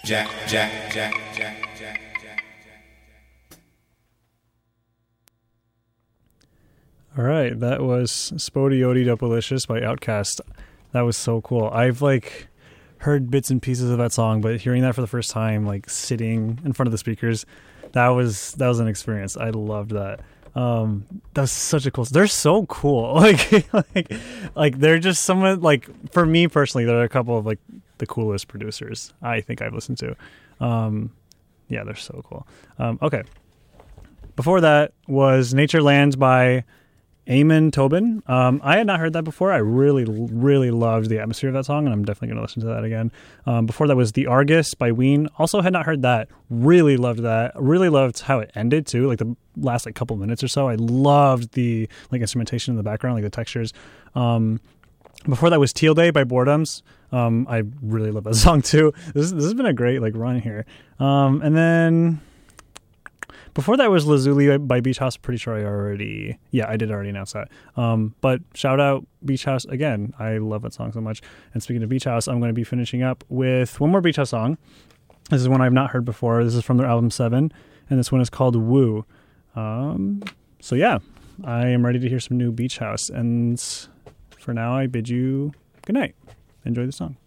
All right, that was Spodioti Dopalicious by Outkast. That was so cool. I've like heard bits and pieces of that song, but hearing that for the first time, like sitting in front of the speakers, that was an experience. I loved that. That's such a cool. They're so cool. Like they're just someone like for me personally, they're a couple of like the coolest producers I think I've listened to. Yeah, they're so cool. Okay. Before that was Nature Lands by Eamon Tobin. I had not heard that before. I really, really loved the atmosphere of that song, and I'm definitely going to listen to that again. Before that was The Argus by Ween. Also had not heard that. Really loved that. Really loved how it ended, too. Like the last like couple minutes or so. I loved the like instrumentation in the background, like the textures. Before that was Teal Day by Boredoms. I really love that song, too. This has been a great like run here. And then before that was Lazuli by Beach House. Pretty sure I did already announce that. But shout out Beach House again. I love that song so much. And speaking of Beach House, I'm going to be finishing up with one more Beach House song. This is one I've not heard before. This is from their album 7, and this one is called Woo. So yeah, I am ready to hear some new Beach House. And for now, I bid you good night. Enjoy the song.